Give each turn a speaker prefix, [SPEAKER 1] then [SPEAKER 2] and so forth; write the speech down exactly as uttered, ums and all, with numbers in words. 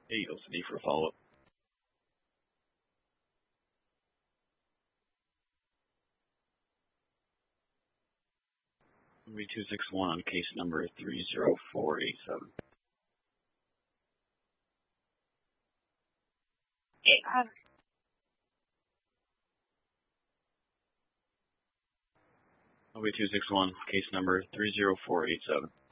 [SPEAKER 1] Hey, O C D for a follow-up. V two six one on case number three zero four eight seven.
[SPEAKER 2] Okay, um,
[SPEAKER 1] V two six one, case number three zero four eight seven.